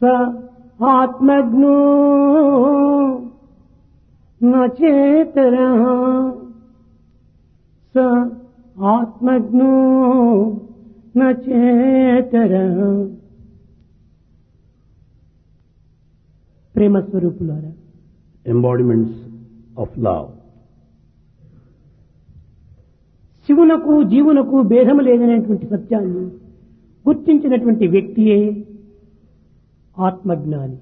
ఆత్మజ్ఞో నచేతరః స ఆత్మజ్ఞో నచేతరః. ప్రేమ స్వరూపులారా, embodiments of love. శివునకు జీవునకు భేదము లేదనేటువంటి సత్యాన్ని గుర్తించినటువంటి వ్యక్తియే ఆత్మజ్ఞాని.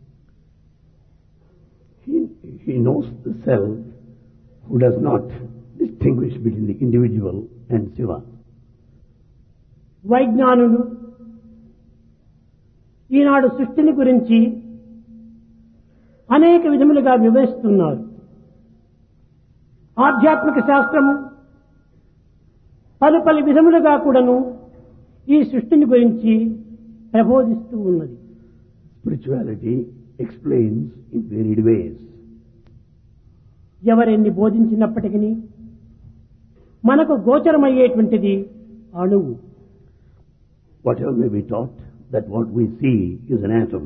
He knows the self who does not distinguish between the individual and Shiva. వైజ్ఞానులు ఈనాడు సృష్టిని గురించి అనేక విధములుగా వివరిస్తున్నారు. ఆధ్యాత్మిక శాస్త్రము పలు పలు విధములుగా కూడాను ఈ సృష్టిని గురించి ప్రబోధిస్తూ ఉన్నది. Spirituality explains in varied ways. ఎవరెన్ని బోధించినప్పటికీ మనకు గోచరమయ్యేటువంటిది అణువు. Whatever may be taught, that what we see is an atom.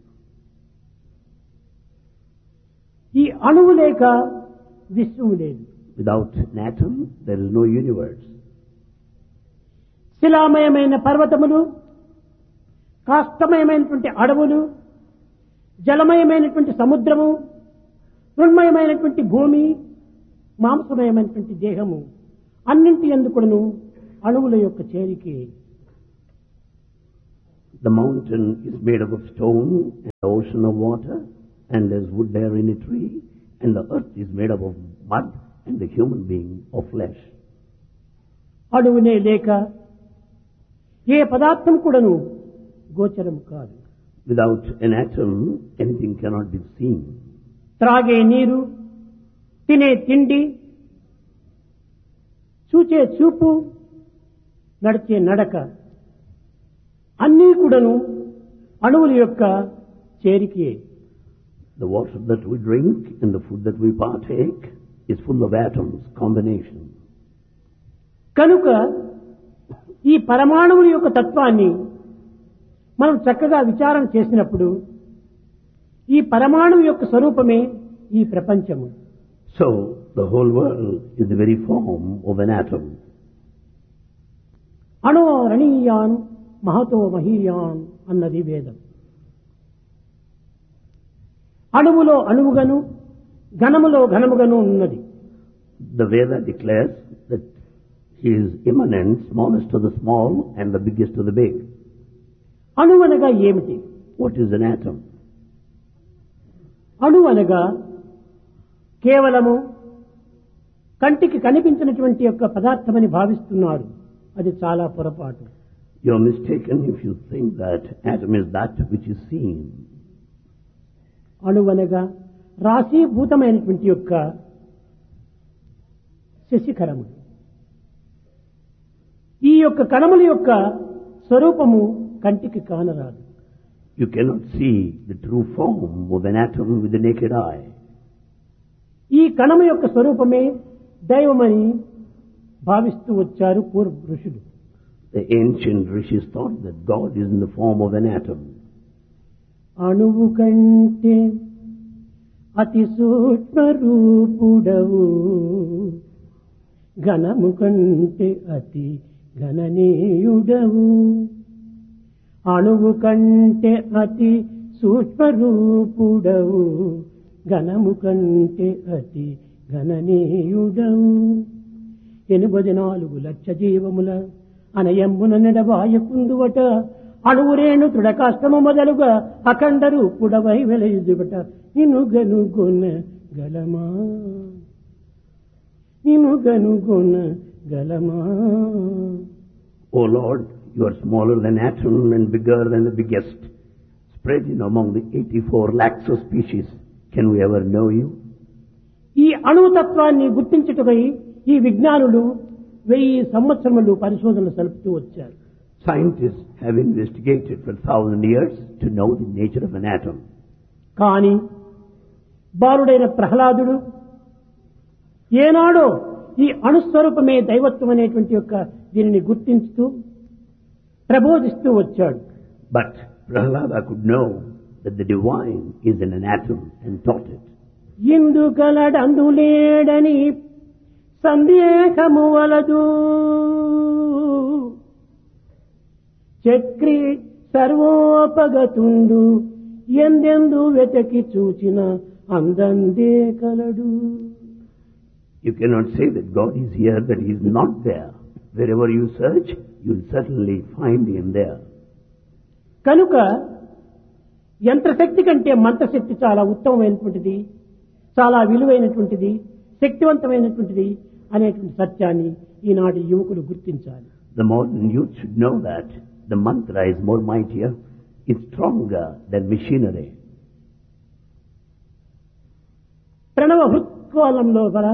ఈ అణువు లేక విశ్వము లేదు. Without an atom, there is no universe. శిలామయమైన పర్వతములు, కాష్టమయమైనటువంటి అడవులు, జలమయమైనటువంటి సముద్రము, మృణ్మయమైనటువంటి భూమి, మాంసమయమైనటువంటి దేహము అన్నింటి యందుకును అణువుల యొక్క చేరికే. The mountain is made up of stone and the ocean of water, and there's wood there in a tree, and the earth is made up of mud and the human being of flesh. అణువునే లేక ఏ పదార్థం కూడాను గోచరం కాదు. Without an atom, anything cannot be seen. త్రాగే నీరు, తినే తిండి, చూచే చూపు, నడిచే నడక అన్నీ కూడాను అణువుల యొక్క చేరికే. The water that we drink and the food that we partake is full of atoms, combination. కనుక ఈ పరమాణువుల యొక్క తత్వాన్ని మనం చక్కగా విచారం చేసినప్పుడు ఈ పరమాణువు యొక్క స్వరూపమే ఈ ప్రపంచము. So, the whole world is the very form of an atom. అణో రణీయాన్ Mahato మహీయాన్ అన్నది వేదం. అణువులో అణువుగను, ఘనములో ఘనముగను ఉన్నది. The Veda declares that he is immanent, smallest of the small and the biggest of the big. అణువు అనగా ఏమిటి? What is an atom? అణువు అనగా కేవలము కంటికి కనిపించినటువంటి యొక్క పదార్థమని భావిస్తున్నారు. అది చాలా పొరపాటు. You are mistaken if you think that atom is that which is seen. అణువు అనగా రాశీభూతమైనటువంటి యొక్క శశిఖరము. ఈ యొక్క కణముల యొక్క స్వరూపము కంటికి కానరాదు. You cannot see the true form of an atom with the naked eye. ఈ కణము యొక్క స్వరూపమే దైవమని భావిస్తూ వచ్చారు పూర్వ ఋషులు. The ancient rishis thought that God is in the form of an atom. అణువు కంటే అతి సూక్ష్మ రూపుడవు, ఘనము కంటే అతి గణనీయుడవు. అణువు కంటే అతి సూక్ష్మ రూపుడవు, ఘనము కంటే అతి గణనీయుడవు. 84 లక్ష జీవముల అనయంబున నెడవాయకుందువట, అణువురేణు తృడకాష్టము మొదలుగా అఖండ రూపుడవై వెలయుదుబట. నిన్ను గనుగొన గలమా, నిన్ను గనుగొన గలమా. O Lord, you are smaller than atom and bigger than the biggest, spread among the 84 lakhs of species. Can we ever know you? ఈ అణుతత్వాన్ని గుర్తించుటకై ఈ విజ్ఞానులు 1000 సంవత్సరములు పరిశోధనలు సలుపుతూ వచ్చారు. Scientists have investigated for 1000 years to know the nature of an atom. కానీ బాలుడైన ప్రహ్లాదుడు ఏనాడో ఈ అణుస్వరూపమే దైవత్వం అనేటువంటి యొక్క దీనిని గుర్తించుతూ ప్రబోధిస్తూ వచ్చాడు. But Prahlada could know that the divine is in an atom and taught it. ఇందు కలడందు లేడని సందేహము వలదు చక్రి సర్వోపగతుండు ఎందెందు వెతకి చూచిన అందందే కలడు. You cannot say that God is here, that He is not there. Wherever you search, you will certainly find Him there. కనుక యంత్రశక్తి కంటే మంత్రశక్తి చాలా ఉత్తమమైనటువంటిది, చాలా విలువైనటువంటిది, శక్తివంతమైనటువంటిది అనేటువంటి సత్యాన్ని ఈనాటి యువకులు గుర్తించాలి. The modern youth should know that the mantra is more mightier, is stronger than machinery. ప్రణవ హృత్కాలంలో గల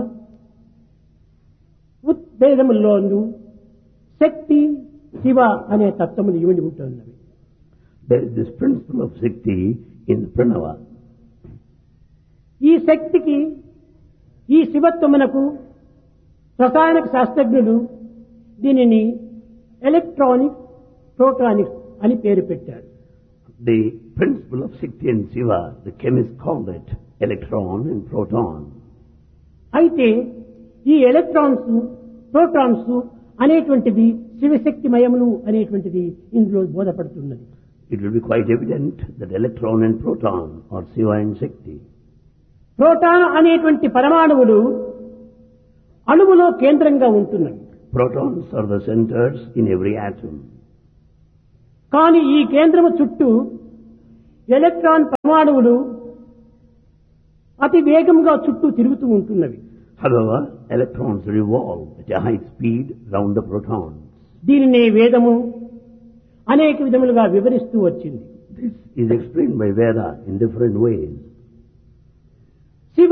ఉద్భేదముల్లోనూ శక్తి శివ అనే తత్వములు ఇమిడి ఉంటున్నవి. There is this principle of Shakti in Pranava. ఈ శక్తికి ఈ శివత్వమునకు రసాయనిక శాస్త్రజ్ఞులు దీనిని ఎలక్ట్రానిక్ ప్రోటానిక్స్ అని పేరు పెట్టారు. The principle of Shakti and Shiva, the chemists called it electron and proton. అయితే ఈ ఎలక్ట్రాన్స్ ప్రోటాన్స్ అనేటువంటిది శివశక్తిమయములు అనేటువంటిది ఇందులో బోధపడుతున్నది. It will be quite evident that electron and proton are Shiva and Shakti. Proton అనేటువంటి పరమాణువులు అణువులో కేంద్రంగా ఉంటున్నవి. Protons are the centers in every atom. కానీ ఈ కేంద్రము చుట్టూ ఎలక్ట్రాన్ పరమాణువులు అతి వేగంగా చుట్టూ తిరుగుతూ ఉంటున్నవి. However, electrons revolve at a high speed round the protons. దీనినే వేదము అనేక విధములుగా వివరిస్తూ వచ్చింది. This is explained by Veda in different ways. Shiva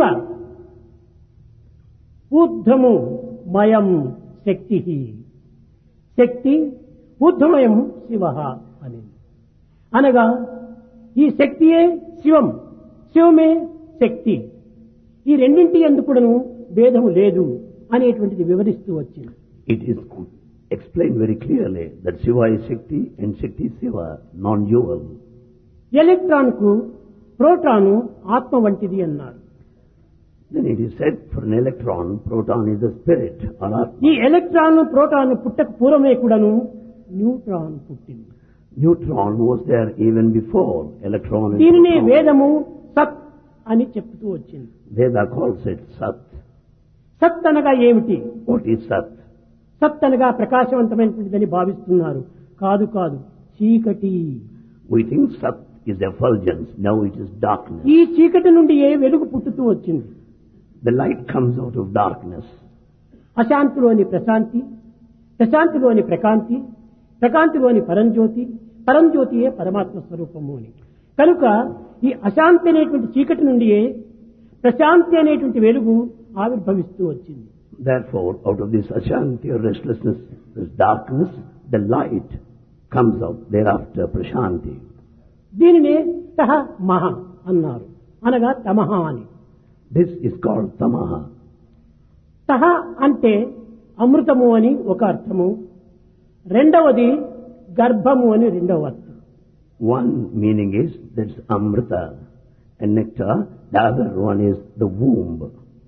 ఊర్ధ్వము మయం శక్తి, శక్తి ఊర్ధ్వమయం శివ అని అనగా ఈ శక్తియే శివం, శివమే శక్తి, ఈ రెండింటి ఎందుకును భేదము లేదు అనేటువంటిది వివరిస్తూ వచ్చింది. It is explained very clearly that Shiva is Shakti and Shakti is Shiva, non-dual. Electron కు ప్రోటాను ఆత్మ వంటిది అన్నారు. Then it is said for an electron, proton is the spirit or Atma. ఈ ఎలక్ట్రాన్ ప్రోటాన్ పుట్టక పూర్వమే కూడాను neutron పుట్టింది. Neutron was there even before electron and దీనినే proton. వేదము సత్ అని చెప్తూ వచ్చింది. Veda calls it Sat. సత్ అనగా ఏమిటి? What is Sat? సత్ అనగా ప్రకాశవంతమైనటువంటిదని భావిస్తున్నారు. కాదు కాదు, చీకటి. We think Sat is effulgence, now it is darkness. ఈ చీకటి నుండి ఏ వెలుగు పుట్టుతూ వచ్చింది. The light comes out of darkness. అశాంతిలోని Prashanti, ప్రశాంతిలోని ప్రకాంతి, ప్రకాంతిలోని పరంజ్యోతి, పరంజ్యోతియే పరమాత్మ స్వరూపము అని. కనుక ఈ అశాంతి అనేటువంటి చీకటి నుండి ప్రశాంతి అనేటువంటి వెలుగు ఆవిర్భవిస్తూ వచ్చింది. Therefore, out of this Ashanti or restlessness, this darkness, the light comes out thereafter, Prashanti. దీనినే తహ మహ అన్నారు, అనగా తమహ అని. This is called Tamaha. తహ అంటే అమృతము అని ఒక అర్థము, రెండవది గర్భము అని రెండవ అర్థం. One meaning is that's Amrita and nectar, the other one is the womb.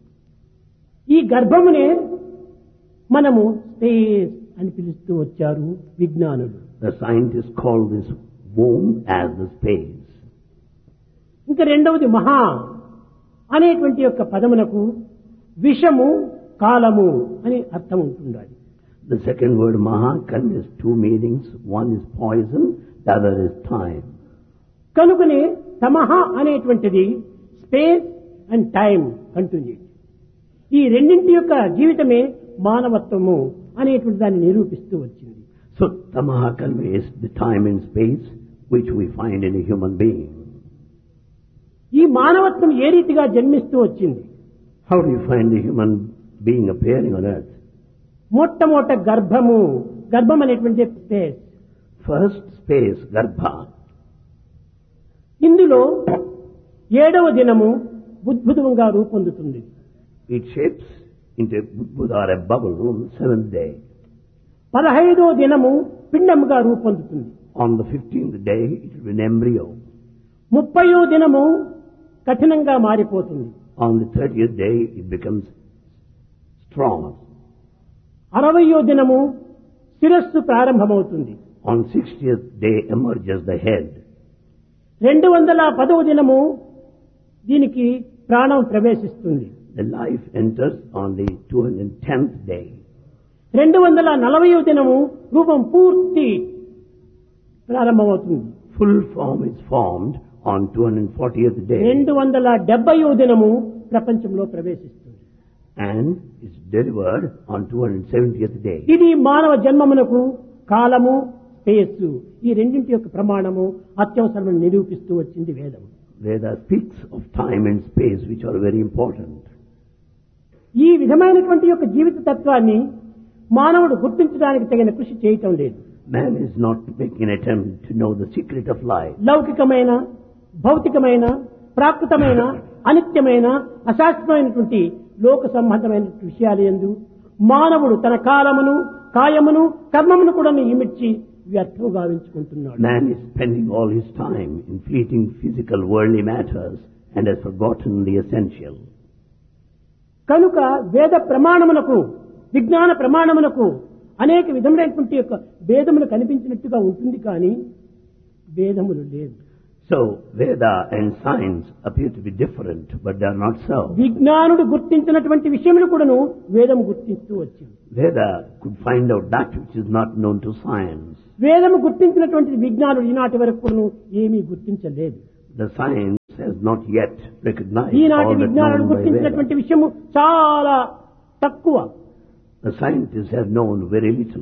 ఈ గర్భమునే మనము స్పేస్ అని పిలుస్తూ వచ్చారు విజ్ఞానులు. The scientists call this womb as the space. ఇంకా రెండవది మహా అనేటువంటి యొక్క పదమునకు విషము కాలము అని అర్థం ఉంటుండాలి. The second word Maha conveys two meanings. One is poison, the other is time. కనుకనే తమహ అనేటువంటిది స్పేస్ అండ్ టైం కంటిన్యూటీ. ఈ రెండింటి యొక్క జీవితమే మానవత్వము అనేటువంటి దాన్ని నిరూపిస్తూ వచ్చింది. So Tamaha conveys the time and space which we find in a human being. ఈ మానవత్వం ఏ రీతిగా జన్మిస్తూ వచ్చింది? How do you find the human being appearing on earth? మొట్టమొదట గర్భము, గర్భం అనేటువంటి స్పేస్. First space, Garbha. ఇందులో 7వ దినము బుద్భుతంగా రూపొందుతుంది. It shapes into a Buddha or a bubble on the 7th day. 15వ దినము పిండముగా రూపొందుతుంది. On the 15th day, it will be an embryo. 30వ దినము కఠినంగా మారిపోతుంది. On the 30th day, it becomes strong. 60వ దినము శిరస్సు ప్రారంభమవుతుంది. On 60th day emerges the head. 210వ దినము దీనికి ప్రాణం ప్రవేశిస్తుంది. The life enters on the 210th day. 240వ దినము రూపం పూర్తి ప్రారంభమవుతుంది. Full form is formed on 240th day. 270వ దినము ప్రపంచంలో ప్రవేశిస్తుంది. And is delivered on 270th day. ఇది మానవ జన్మమునకు కాలము, స్పేస్ ఈ రెండింటి యొక్క ప్రమాణము అత్యవసరమని నిరూపిస్తూ వచ్చింది వేదం. Veda speaks of time and space, which are very important. ఈ విధమైనటువంటి యొక్క జీవిత తత్వాన్ని మానవుడు గుర్తించడానికి తగిన కృషి చేయటం లేదు. Man is not making an attempt to know the secret of life. లౌకికమైన, భౌతికమైన, ప్రాకృతమైన, అనిత్యమైన, అశాశ్వతమైనటువంటి లోక సంబంధమైన విషయాలు యందు మానవుడు తన కాలమును, కాయమును, కర్మమును కూడా ఇమిడ్చి వ్యర్థం గావించుకుంటున్నాడు. Man is spending all his time in fleeting physical worldly matters and has forgotten the essential. కనుక వేద ప్రమాణమునకు, విజ్ఞాన ప్రమాణమునకు అనేక విధములైనటువంటి యొక్క భేదములు కనిపించినట్టుగా ఉంటుంది కానీ భేదములు లేవు. So Veda and science appear to be different, but they are not so. విజ్ఞానుడు గుర్తించినటువంటి విషయములు కూడాను వేదము గుర్తిస్తూ వచ్చింది. Veda could find out that which is not known to science. వేదము గుర్తించినటువంటి విజ్ఞానుడు ఈనాటి వరకు కూడాను ఏమీ గుర్తించలేదు. The science has not yet recognized ఈనాటి all that విజ్ఞానుడు known by గుర్తించినటువంటి Veda. విషయము చాలా తక్కువ. The scientists have known very little.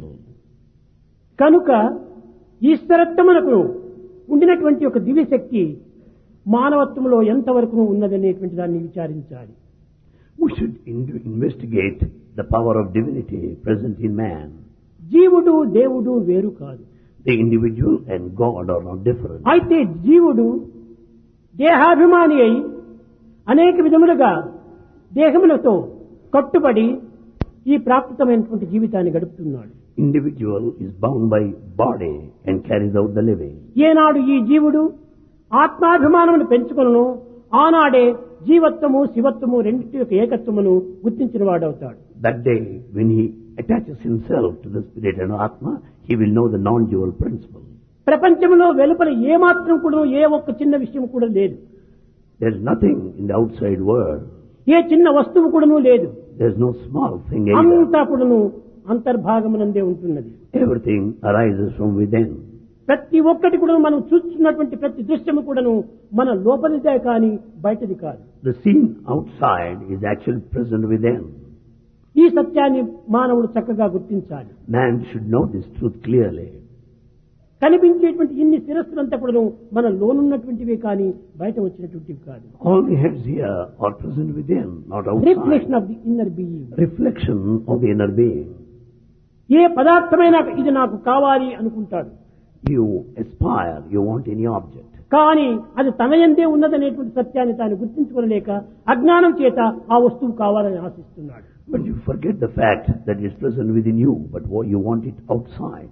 కనుక ఈశ్వరత్వమునకు ఉండినటువంటి ఒక దివ్యశక్తి మానవత్వంలో ఎంతవరకు ఉన్నదనేటువంటి దాన్ని విచారించాలి. We should investigate the power of divinity present in man. జీవుడు దేవుడు వేరు కాదు. The individual and God are not different. అయితే జీవుడు దేహాభిమాని అయి అనేక విధములుగా దేహములతో కట్టుబడి ఈ ప్రాకృతమైనటువంటి జీవితాన్ని గడుపుతున్నాడు. Individual is bound by body and carries out the living. ఏనాడు ఈ జీవుడు ఆత్మాభిమానమును పెంచుకొనును ఆనాడే జీవత్వము, శివత్వము రెండింటి యొక్క ఏకత్వమును గుర్తించిన వాడవుతాడు. That day, when he attaches himself to the spirit and Atma, he will know the non-dual principle. ప్రపంచంలో వెలుపల ఏమాత్రం కూడా ఏ ఒక్క చిన్న విషయం కూడా లేదు. There is nothing in the outside world. ఏ చిన్న వస్తువు కూడాను లేదు. There is no small thing either. అంతా కూడాను అంతర్భాగమునందే ఉంటున్నది. Everything arises from within. ప్రతి ఒక్కటి కూడా మనం చూస్తున్నటువంటి ప్రతి దృశ్యము కూడాను మన లోపలిదే కానీ బయటది కాదు. The scene outside is actually present within. ఈ సత్యాన్ని మానవుడు చక్కగా గుర్తించాలి. Man should know this truth clearly. కనిపించేటువంటి ఇన్ని శిరస్సులంతా కూడా మన లోనున్నటువంటివే కానీ బయట వచ్చినటువంటివి కాదు. All the heads here are present within, not outside. Reflection of the inner being. Reflection of the inner being. ఏ పదార్థమైనా ఇది నాకు కావాలి అనుకుంటాడు. You aspire, you want any object. కానీ అది తన యందే ఉన్నదనేటువంటి సత్యాన్ని తాను గుర్తించుకోలేక అజ్ఞానం చేత ఆ వస్తువు కావాలని ఆశిస్తున్నాడు. But you forget the fact that it is present within you, but you want it outside.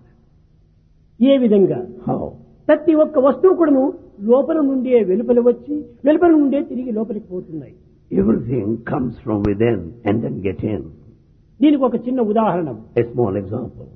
ఏ విధంగా? How? ప్రతి ఒక్క వస్తువు కూడాను లోపల నుండే వెలుపల వచ్చి వెలుపల నుండే తిరిగి లోపలికి పోతున్నాయి. Everything comes from within and then get in. దీనికి ఒక చిన్న ఉదాహరణ. A small example.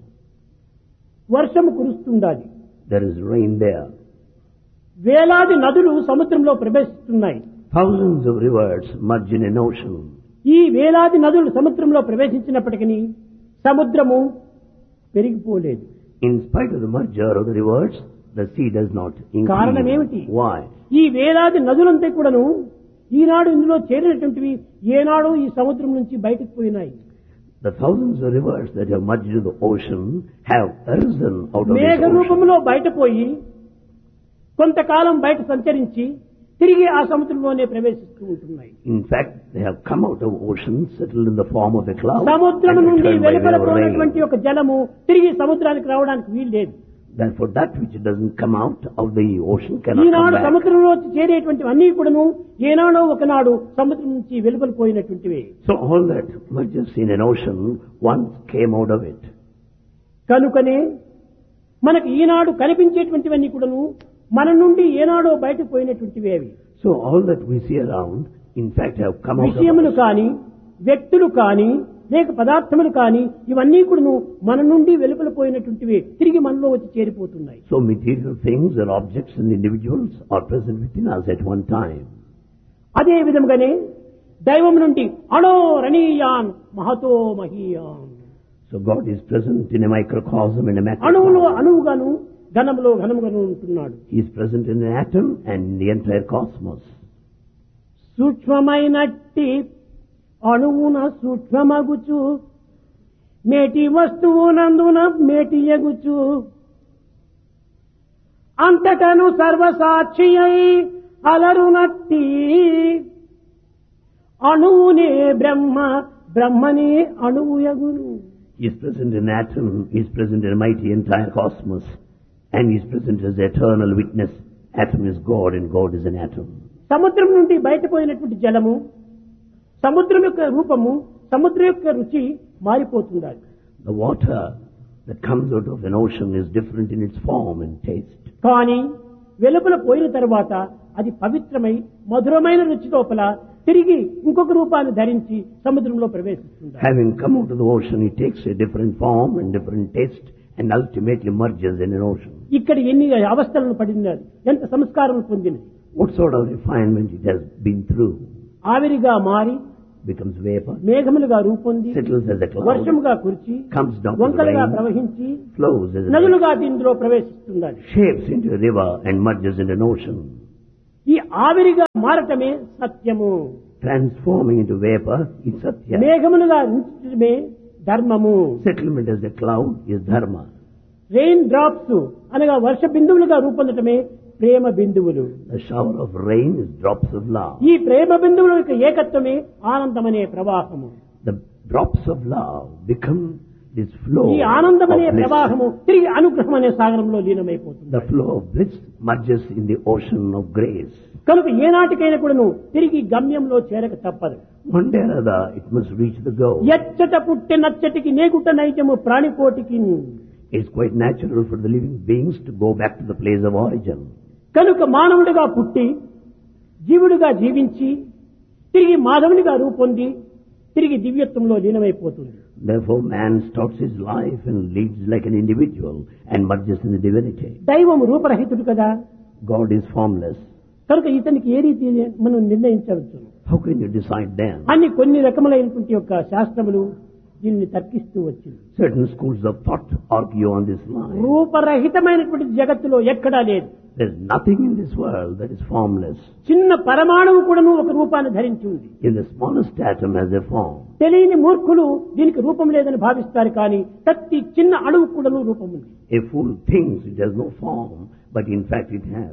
వర్షము కురుస్తుండాలి. There is rain there. వేలాది నదులు సముద్రంలో ప్రవేశిస్తున్నాయి. Thousands of rivers merge in an ocean. ఈ వేలాది నదులు సముద్రంలో ప్రవేశించినప్పటికీ సముద్రము పెరిగిపోలేదు. In spite of the merger of the rivers, the sea does not increase. కారణం ఏమిటి? Why? ఈ వేలాది నదులంతా కూడాను ఈనాడు ఇందులో చేరినటువంటివి ఏనాడు ఈ సముద్రం నుంచి బయటకు పోయినాయి. The thousands of rivers that have merged into the ocean have arisen out of this Megha ocean. రూపంలో బయటపోయి కొంతకాలం బయట సంచరించి తిరిగి ఆ సముద్రంలోనే ప్రవేశిస్తూ ఉంటున్నాయి. In fact, they have come out of ocean, settled in the form of a cloud, సముద్రం and నుండి returned by way of వెలుపలపోయినటువంటి rain. ఒక జలము తిరిగి సముద్రానికి రావడానికి వీలు లేదు. Therefore, that which doesn't come out of the ocean cannot come Eenadu back. సముద్రంలో చేరేటువంటి అన్ని కూడాను ఏనాడో ఒకనాడు సముద్రం నుంచి వెలుపలిపోయినటువంటివి. So all that merges in an ocean once came out of it. కనుకనే మనకు ఈనాడు కనిపించేటువంటివన్నీ కూడాను మన నుండి ఏనాడో బయటకు పోయినటువంటివి అవి. So all that we see around, in fact, have come out of విషయములు us. కాని, వ్యక్తులు కాని, లేక పదార్థములు కాని, ఇవన్నీ కూడాను మన నుండి వెలుపలిపోయినటువంటివి తిరిగి మనలో వచ్చి చేరిపోతున్నాయి. So material things or objects and individuals are present within us at one time. అదే విధముగానే దైవం నుండి అణో రణీయాన్ Mahato మహీయాన్. So God is present in a microcosm, in a అణువులో macrocosm. అణువుగాను, ఘనములో ఘనముగాను ఉంటున్నాడు. He is present in an atom and in the entire cosmos. సూక్ష్మమైనట్టి అణువున సూక్ష్మమగుచు మేటి వస్తువునందున మేటి ఎగుచు అంతటను సర్వసాక్షి అయి అలరునట్టి అణువునే బ్రహ్మ, బ్రహ్మనే అణువు యగును. He is present in an atom, He is present in a mighty entire cosmos, and He is present as the eternal witness. Atom is God and God is an atom. సముద్రం నుండి బయటపోయినటువంటి జలము, సముద్రం యొక్క రూపము, సముద్రం యొక్క రుచి మారిపోతుండాలి. The water that comes out of an ocean is different in its form and taste. కానీ వెలుపల పోయిన తర్వాత అది పవిత్రమై మధురమైన రుచి లోపల తిరిగి ఇంకొక రూపాన్ని ధరించి సముద్రంలో ప్రవేశిస్తుంది. Having come out of the ocean, it takes a different form and different taste and ultimately merges in an ocean. ఇక్కడ ఎన్ని అవస్థలను పడినది, ఎంత సంస్కారం పొందినది. What sort of refinement it has been through? ఆవిరిగా మారి Becomes vapor, మేఘములుగా రూపొంది settles as a cloud, వర్షముగా కురిచి comes down to the వంకలుగా rain, ప్రవహించి flows as a నదులుగా దీనిలో ప్రవేశిస్తుండాలి. shapes into a river and merges into an ocean. ఈ ఆవిరిగా మారటమే సత్యము. Transforming into vapor is satya. మేఘములుగా ఉంచడమే ధర్మము. Settlement as a cloud is dharma. Rain drops అనగా వర్ష బిందువులుగా రూపొందటమే ప్రేమ బిందువులు. The shower of rain is drops of love. ఈ ప్రేమ బిందువుల యొక్క ఏకత్వమే ఆనందమనే ప్రవాహము. The drops of love become this flow ఈ of ఆనందమనే bliss. ప్రవాహము తిరిగి అనుగ్రహం అనే సాగరంలో లీనమైపోతుంది. The flow of bliss merges in the ocean of grace. కనుక ఏనాటికైనా కూడాను తిరిగి గమ్యంలో చేరక తప్పదు. One day or other, it must reach the goal. ఎచ్చట పుట్టె నచ్చటికి నేగుట నైజము ప్రాణికోటికి. It's quite natural for the living beings to go back to the place of origin. కనుక మానవుడిగా పుట్టి జీవుడిగా జీవించి తిరిగి మాధవునిగా రూపొంది తిరిగి దివ్యత్వంలో లీనమైపోతుంది. Therefore, man starts his life and lives like an individual and merges in the divinity. దైవము రూపరహితుడు కదా. God is formless. కనుక ఇతనికి ఏ రీతి మనం నిర్ణయించవచ్చు. How can you decide then? అన్ని కొన్ని రకములైనటువంటి యొక్క శాస్త్రములు దీనిని తర్కిస్తూ వచ్చింది. Certain schools of thought argue on this line. రూపరహితమైనటువంటి జగత్తులో ఎక్కడా లేదు. There's nothing in this world that is formless. చిన్న పరమాణువు కూడాను ఒక రూపాన్ని ధరించి ఉంది. In the smallest atom has a form. తెలియని మూర్ఖులు దీనికి రూపం లేదని భావిస్తారు, కానీ ప్రతి చిన్న అణువు కూడాను రూపం ఉంది. A fool thinks it has no form, but in fact it has.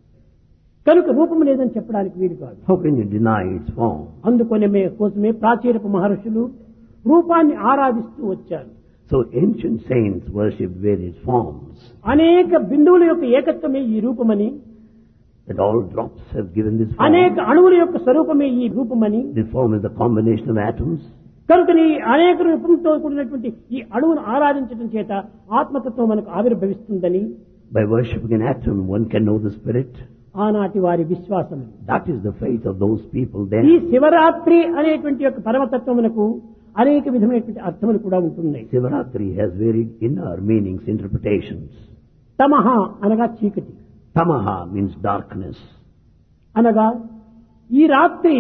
కనుక రూపం లేదని చెప్పడానికి వీలు కాదు. How can you deny its form? అందుకొనమే కోసమే ప్రాచీనపు మహర్షులు రూపాన్ని ఆరాధిస్తూ వచ్చారు. So ancient saints worship various forms. అనేక బిందువుల యొక్క ఏకత్వమే ఈ రూపమని, That all drops have given this form. అనేక అణువుల యొక్క స్వరూపమే ఈ రూపమని, This form is the combination of atoms. కనుకని అనేక రూపంతో కూడినటువంటి ఈ అణువును ఆరాధించడం చేత ఆత్మతత్వం మనకు ఆవిర్భవిస్తుందని By worshipping an atom, one can know the spirit. ఆనాటి వారి విశ్వాసం. That is the faith of those people ఈ there. శివరాత్రి అనేటువంటి యొక్క పరమతత్వమునకు అనేక విధమైనటువంటి అర్థములు కూడా ఉంటున్నాయి. Sivaratri has very inner meanings, interpretations. తమహ అనగా చీకటి, Tamaha means darkness. అనగా ఈ రాత్రి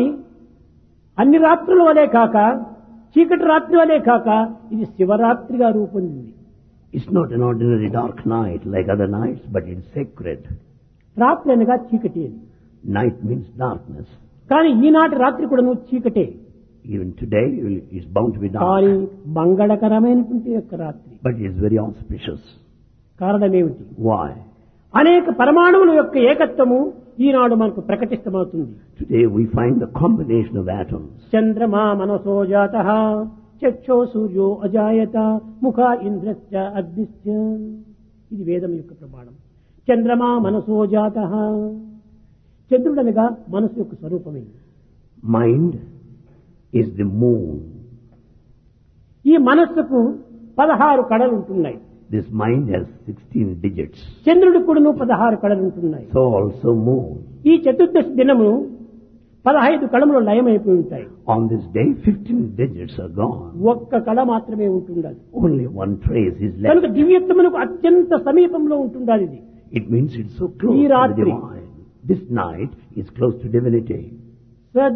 అన్ని రాత్రుల వలె కాక, చీకటి రాత్రి వలె కాక, ఇది శివరాత్రిగా రూపొందింది. It's not an ordinary dark night like other nights, but it's sacred. రాత్రి అనగా చీకటి అని. Night means darkness. కానీ ఈనాటి రాత్రి కూడా నువ్వు చీకటే. Even today, it's bound to be కానీ dark. మంగళకరమైనటువంటి యొక్క రాత్రి. But it's very auspicious. కారణమేమిటి? Why? అనేక పరమాణువుల యొక్క ఏకత్వము ఈనాడు మనకు ప్రకటితమవుతుంది. Today we find the combination of atoms. చంద్రమా మనసో జాతః చక్షో సూర్యో అజాయత ముఖ ఇంద్రశ్చ అగ్నిశ్చ. ఇది వేదం యొక్క ప్రమాణం. చంద్రమా మనసో జాతః, చంద్రుడనగా మనసు యొక్క స్వరూపమే. Mind is the moon. ఈ మనస్సుకు 16 కళలు ఉంటున్నాయి. This mind has 16 digits. చంద్రుడు కూడాను 16 కళలు ఉంటున్నాయి. So also moon. ఈ చతుర్దశి దినము 15 కళములు లయమైపోయి ఉంటాయి. On this day, 15 digits are gone. ఒక్క కళ మాత్రమే ఉంటుండాలి. Only one trace is left. కనుక దివ్యత్వమునకు అత్యంత సమీపంలో ఉంటుండాలి ఇది. It means it's so close to the divine. This night is close to divinity.